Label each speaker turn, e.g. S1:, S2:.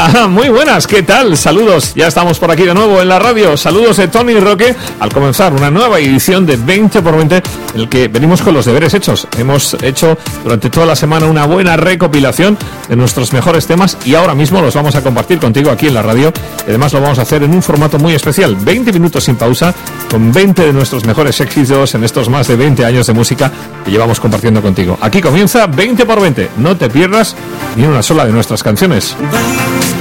S1: Hola, muy buenas, ¿qué tal? Saludos, ya estamos por aquí de nuevo en la radio. Saludos de Tony Roque al comenzar una nueva edición de 20x20 en el que venimos con los deberes hechos. Hemos hecho durante toda la semana una buena recopilación de nuestros mejores temas y ahora mismo los vamos a compartir contigo aquí en la radio. Además lo vamos a hacer en un formato muy especial, 20 minutos sin pausa, con 20 de nuestros mejores éxitos en estos más de 20 años de música que llevamos compartiendo contigo. Aquí comienza 20x20, no te pierdas ni una sola de nuestras canciones.